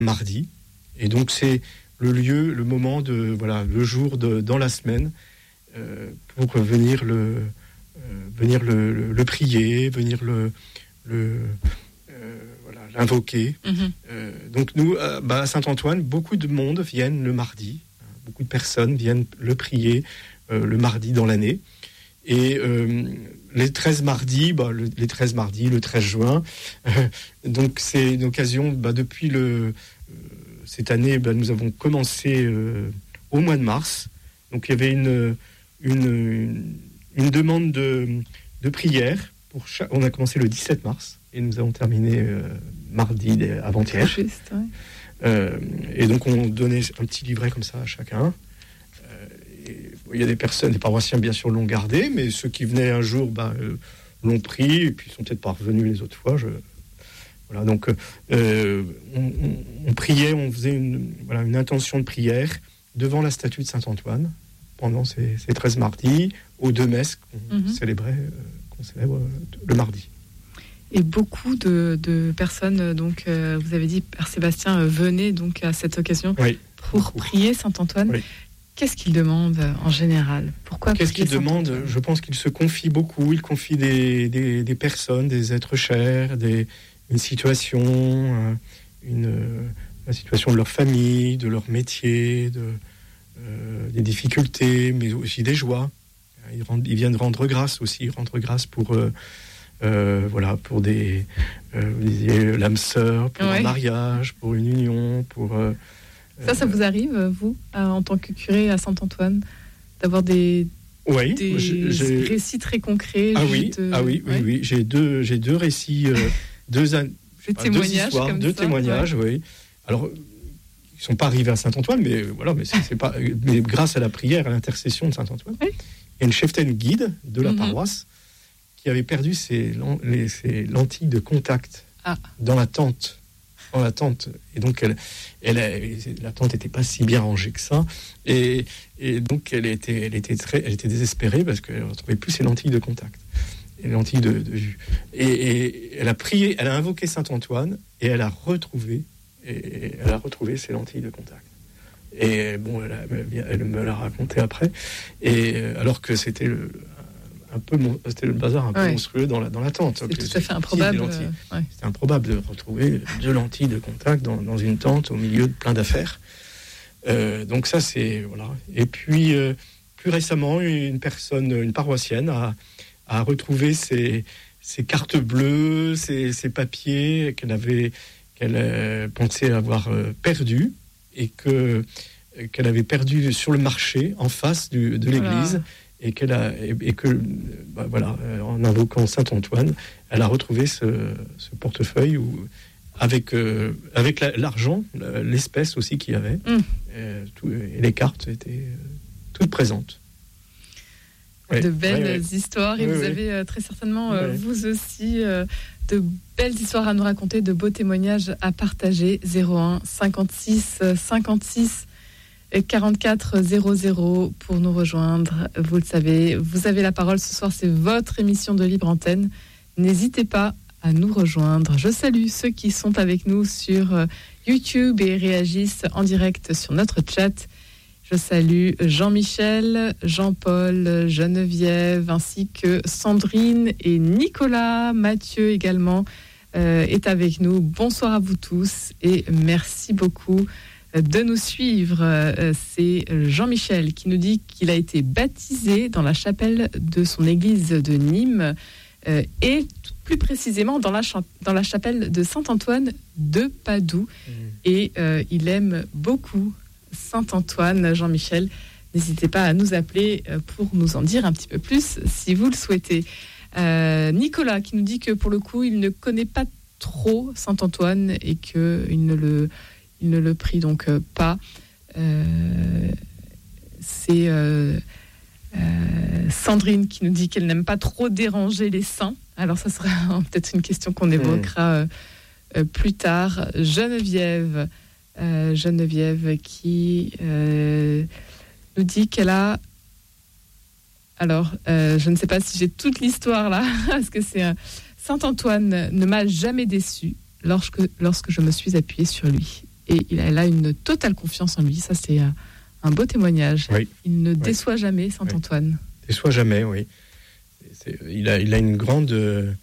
mardi. Et donc c'est le lieu, le moment le jour dans la semaine pour venir le prier, venir l'invoquer. Donc nous, à Saint-Antoine, beaucoup de monde viennent le mardi. Beaucoup de personnes viennent le prier le mardi dans l'année. Et les 13 mardis, le 13 juin, donc c'est une occasion, depuis cette année, nous avons commencé au mois de mars. Donc il y avait une demande de prière. On a commencé le 17 mars et nous avons terminé mardi avant-hier. Juste, ouais. Et donc on donnait un petit livret comme ça à chacun. Il y a des paroissiens bien sûr l'ont gardé, mais ceux qui venaient un jour l'ont pris et puis ils sont peut-être pas revenus les autres fois. Voilà, donc on priait, on faisait une intention de prière devant la statue de Saint-Antoine pendant ces 13 mardis, aux 2 messes qu'on célèbre le mardi. Et beaucoup de personnes, donc vous avez dit, Père Sébastien, venaient donc à cette occasion pour prier Saint-Antoine. Oui. Qu'est-ce qu'il demande en général ? Pourquoi ? Qu'est-ce qu'il demande ? Je pense qu'il se confie beaucoup. Il confie des personnes, des êtres chers, une situation, la situation de leur famille, de leur métier, des difficultés, mais aussi des joies. Ils viennent rendre grâce aussi, pour pour l'âme sœur, pour un mariage, pour une union, pour... Ça vous arrive, vous, en tant que curé à Saint-Antoine, d'avoir des récits très concrets? Oui. J'ai deux récits, deux témoignages, oui. Alors, ils ne sont pas arrivés à Saint-Antoine, mais c'est pas. Mais grâce à la prière, à l'intercession de Saint-Antoine, il y a une cheftaine guide de la paroisse qui avait perdu ses lentilles de contact dans la tente. Et donc la tente n'était pas si bien rangée que ça, et donc elle était désespérée parce qu'elle ne retrouvait plus ses lentilles de contact, et les lentilles de vue. Et elle a prié, elle a invoqué Saint-Antoine, et elle a retrouvé ses lentilles de contact. Et bon, elle me l'a raconté après, et alors que c'était c'était le bazar un peu monstrueux dans la tente. C'est tout à fait improbable. C'était improbable de retrouver 2 lentilles de contact dans une tente au milieu de plein d'affaires. Donc ça, c'est... Voilà. Et puis, plus récemment, une paroissienne a retrouvé ses cartes bleues, ses papiers qu'elle pensait avoir perdus, et qu'elle avait perdus sur le marché en face de l'église. Et en invoquant Saint-Antoine, elle a retrouvé ce portefeuille avec l'argent, l'espèce aussi qu'il y avait, et les cartes étaient toutes présentes. De belles histoires, et vous avez très certainement, vous aussi, de belles histoires à nous raconter, de beaux témoignages à partager. 01 56 56 44 00 pour nous rejoindre. Vous le savez, vous avez la parole ce soir, c'est votre émission de Libre Antenne. N'hésitez pas à nous rejoindre. Je salue ceux qui sont avec nous sur YouTube et réagissent en direct sur notre chat. Je salue Jean-Michel, Jean-Paul, Geneviève, ainsi que Sandrine et Nicolas. Mathieu également est avec nous. Bonsoir à vous tous et merci beaucoup de nous suivre. C'est Jean-Michel qui nous dit qu'il a été baptisé dans la chapelle de son église de Nîmes, et plus précisément dans la chapelle de Saint-Antoine de Padoue. Et il aime beaucoup Saint-Antoine. Jean-Michel, n'hésitez pas à nous appeler pour nous en dire un petit peu plus si vous le souhaitez. Nicolas qui nous dit que pour le coup il ne connaît pas trop Saint-Antoine et qu'il ne le prie donc pas. C'est Sandrine qui nous dit qu'elle n'aime pas trop déranger les saints. Alors ça sera peut-être une question qu'on évoquera plus tard. Geneviève qui nous dit qu'elle a... Alors, je ne sais pas si j'ai toute l'histoire là, parce que c'est Saint-Antoine ne m'a jamais déçu lorsque je me suis appuyée sur lui. Et elle a une totale confiance en lui. Ça, c'est un beau témoignage. Oui. Il ne déçoit jamais, Saint Antoine. Déçoit jamais, oui. Il a une grande...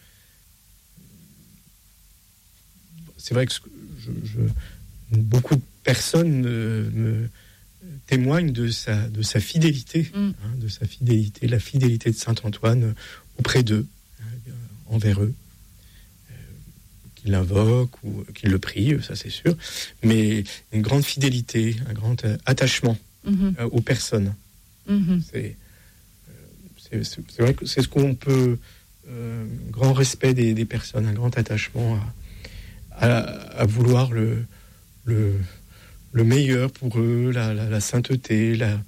C'est vrai que beaucoup de personnes me témoignent de sa fidélité, la fidélité de Saint Antoine auprès d'eux, envers eux, qu'il l'invoque ou qu'il le prie, ça c'est sûr, mais une grande fidélité, un grand attachement aux personnes. C'est vrai que c'est ce qu'on peut, un grand respect des personnes, un grand attachement à vouloir le meilleur pour eux, la sainteté, la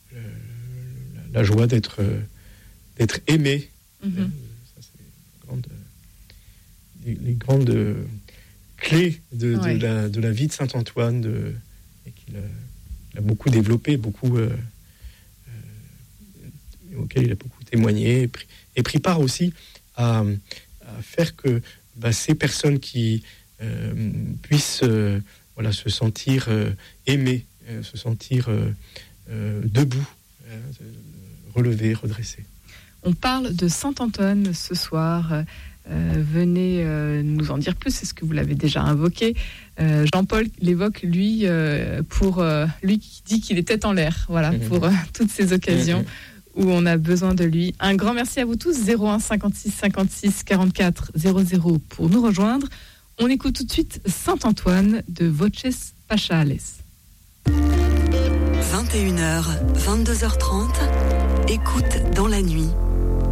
joie d'être aimé. Ça, c'est les grandes clés de la vie de Saint Antoine, et qu'il a beaucoup développé, auquel il a beaucoup témoigné et pris part aussi à faire que ces personnes qui puissent se sentir aimées, se sentir debout, relevées, redressées. On parle de Saint Antoine ce soir. Venez nous en dire plus, c'est ce que vous l'avez déjà invoqué. Jean-Paul l'évoque, lui, pour lui qui dit qu'il est tête en l'air, pour toutes ces occasions où on a besoin de lui. Un grand merci à vous tous. 01 56 56 44 00 pour nous rejoindre. On écoute tout de suite Saint Antoine de Voces Pachales. 21h, 22h30, écoute dans la nuit.